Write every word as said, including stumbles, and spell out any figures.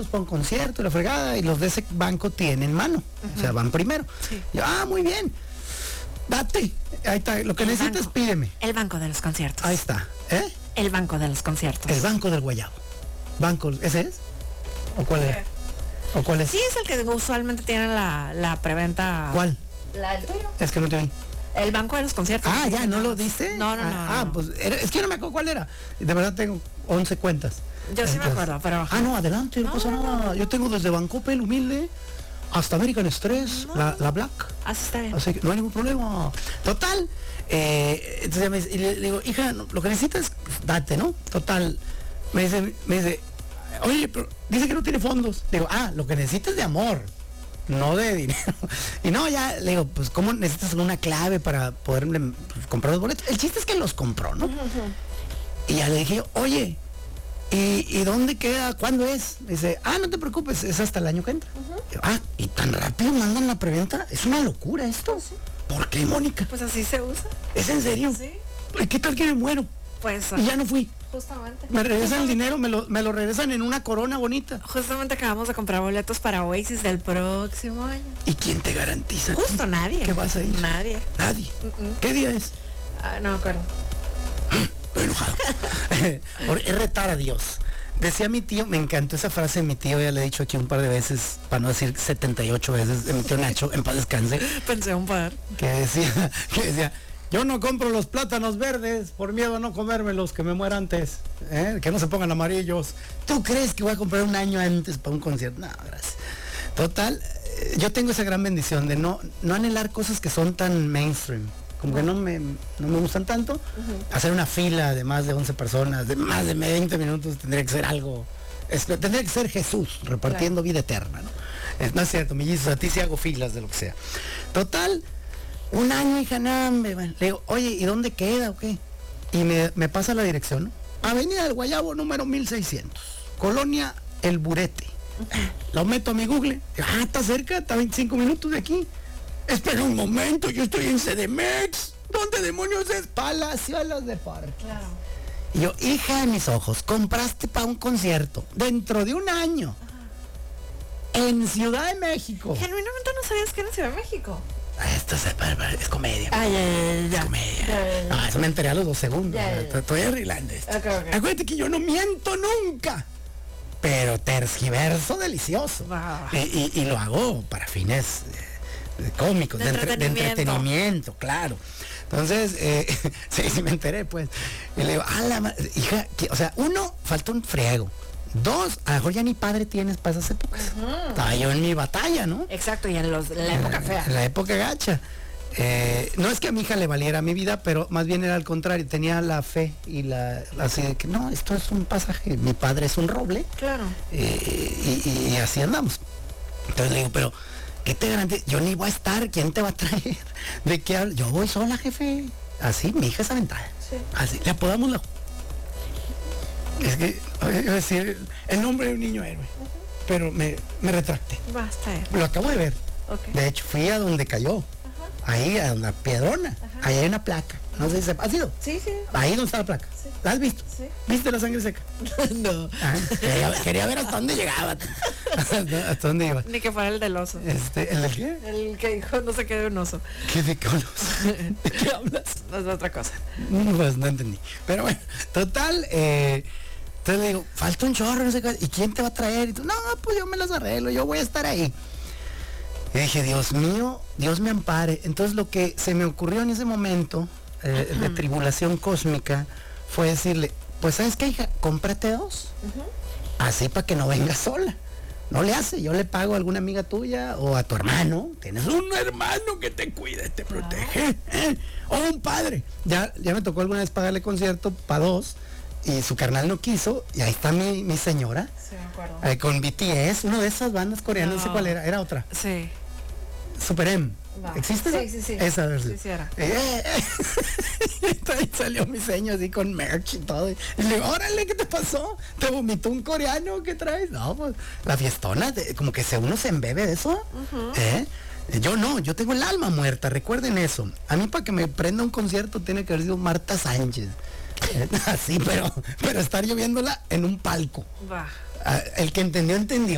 para un concierto y la fregada, y los de ese banco tienen mano, uh-huh. o sea, van primero. Sí. Yo, ah, muy bien, date, ahí está, lo que el necesites banco. Pídeme. El banco de los conciertos. Ahí está, ¿eh? El banco de los conciertos. El banco del Guayabo. Banco, ¿ese es? ¿O cuál es? ¿O cuál es? Sí, es el que usualmente tiene la, la preventa. ¿Cuál? La del tuyo. Es que no te oí. El banco de los conciertos. Ah, ya, ¿no lo dice? No, no, ah, no. Ah, no. pues, era, es que yo no me acuerdo cuál era. De verdad tengo once cuentas. Yo sí Entonces, me acuerdo, pero... Ah, no, adelante, no, no pasa no, nada. No, no. Yo tengo desde Bancopa, el humilde, hasta American Express, no, la, la Black. Así está bien. Así que no hay ningún problema. Total, eh, entonces me, y le, le digo, hija, no, lo que necesitas, date, ¿no? Total, me dice, me dice, oye, pero dice que no tiene fondos. Digo, ah, lo que necesitas es de amor, no de dinero. Y no, ya, le digo, pues, ¿cómo necesitas una clave para poder pues, comprar los boletos? El chiste es que los compró, ¿no? Uh-huh. Y ya le dije, oye, ¿Y, ¿y dónde queda? ¿Cuándo es? Dice, ah, no te preocupes, es hasta el año que entra. Uh-huh. Yo, ah, ¿y tan rápido mandan la preventa? Es una locura esto. Pues sí. ¿Por qué, Mónica? Pues así se usa. ¿Es en serio? Sí. ¿Qué tal que me muero? Pues... Y ya no fui. Justamente. Me regresan el dinero, me lo, me lo regresan en una corona bonita. Justamente acabamos de comprar boletos para Oasis del próximo año. ¿Y quién te garantiza? Justo nadie. ¿Qué vas a ir? Nadie. Nadie. Uh-uh. ¿Qué día es? Ah, no me acuerdo. Estoy enojado. Es retar a Dios. Decía mi tío, me encantó esa frase de mi tío, ya le he dicho aquí un par de veces, para no decir setenta y ocho veces, de mi tío Nacho, en paz descanse. Pensé un par. Que decía, que decía, yo no compro los plátanos verdes por miedo a no comérmelos, que me muera antes, ¿eh? Que no se pongan amarillos. ¿Tú crees que voy a comprar un año antes para un concierto? No, gracias. Total, yo tengo esa gran bendición de no, no anhelar cosas que son tan mainstream. Como que no me, no me gustan tanto. Uh-huh. Hacer una fila de más de once personas, de más de veinte minutos, tendría que ser algo, es, tendría que ser Jesús repartiendo claro. vida eterna, ¿no? Es, no es cierto, mi Jesús, a ti sí hago filas de lo que sea. Total, un año, hija, nada, me, le digo, oye, ¿y dónde queda o qué? Y me, me pasa la dirección, ¿no? Avenida del Guayabo, número mil seiscientos, Colonia El Burete. Uh-huh. Lo meto a mi Google, ah, está cerca, está veinticinco minutos de aquí. Espera un momento, yo estoy en C D M X. ¿Dónde demonios es? Palacios de Parque. Claro. Y yo, hija de mis ojos, compraste para un concierto dentro de un año. Ajá. En Ciudad de México. Genuinamente no sabías que era en Ciudad de México. Esto es, es comedia. Ah, ya, ya, ya. Es comedia. Ya, ya, ya. No, eso me enteré a los dos segundos. Ya, ya, ya. Estoy arreglando esto. Okay, okay. Acuérdate que yo no miento nunca. Pero tergiverso delicioso. Wow. Y, y, y lo hago para fines... De cómicos, de, de, entre, entretenimiento. de entretenimiento, claro. Entonces, eh, sí, sí me enteré, pues. Y le digo, ah, la hija, que, o sea, uno, falta un friego. Dos, a lo mejor ya ni padre tienes para esas épocas. Uh-huh. Estaba yo en mi batalla, ¿no? Exacto, y en, los, en la época fea. En la época gacha. Eh, no es que a mi hija le valiera mi vida, pero más bien era al contrario, tenía la fe y la, así de que no, esto es un pasaje, mi padre es un roble. Claro. Eh, y, y, y así andamos. Entonces le digo, pero... ¿qué te garantiza? Yo ni voy a estar, ¿quién te va a traer? ¿De qué hablo? Yo voy sola, jefe. Así, mi hija es aventada. Sí. Así, le apodamos la... Es que, voy a decir el nombre de un niño héroe. Uh-huh. Pero me, me retracté. Basta. Lo acabo de ver. Okay. De hecho, fui a donde cayó. Uh-huh. Ahí, a la Piedrona. Uh-huh. Ahí hay una placa. No sé si ¿has ido? Sí, sí. Ahí donde está la placa. Sí. ¿La has visto? Sí. ¿Viste la sangre seca? No. Ah, quería, quería ver hasta dónde llegaba. ¿Hasta dónde iba? Ni que fuera el del oso. Este, ¿el de qué? El que dijo no sé qué de un oso. ¿Qué de qué oso? ¿De qué hablas? No es otra cosa. Pues no entendí. Pero bueno, total, eh, entonces le digo, falta un chorro, no sé qué. ¿Y quién te va a traer? Y tú, no, pues yo me las arreglo, yo voy a estar ahí. Y dije, Dios mío, Dios me ampare. Entonces lo que se me ocurrió en ese momento eh, de tribulación cósmica fue decirle, pues ¿sabes qué, hija? Cómprate dos. Uh-huh. Así para que no venga sola. No le hace, yo le pago a alguna amiga tuya o a tu hermano. Tienes un hermano que te cuida y te protege. ¿eh? O un padre. Ya, ya me tocó alguna vez pagarle concierto para dos y su carnal no quiso y ahí está mi, mi señora. Sí, me acuerdo. Eh, con B T S, una de esas bandas coreanas, no sé cuál era, era otra. Sí. Super M. Va. ¿Existe? Sí, sí, sí. Esa versión. Sí, sí era. Eh, eh. Ahí salió mi seño así con merch y todo. Y le digo, órale, ¿qué te pasó? ¿Te vomitó un coreano? ¿Qué traes? No, pues la fiestona, de, como que se uno se embebe de eso. Uh-huh. ¿Eh? Yo no, yo tengo el alma muerta, recuerden eso. A mí para que me prenda un concierto tiene que haber sido Marta Sánchez. ¿Eh? Así, pero, pero estar yo viéndola en un palco. Va. El que entendió, entendió.